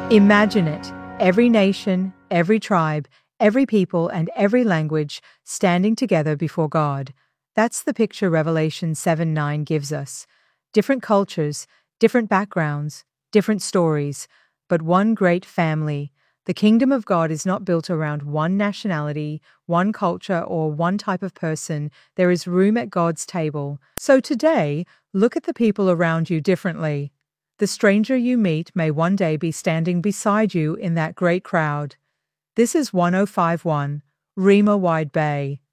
Imagine it, every nation, every tribe, every people, and every language standing together before God. That's the picture Revelation 7:9 gives us. Different cultures, different backgrounds, different stories, but one great family. The kingdom of God is not built around one nationality, one culture, or one type of person. There is room at God's table. So today, look at the people around you differently. The stranger you meet may one day be standing beside you in that great crowd. This is 1051 Rima Wide Bay.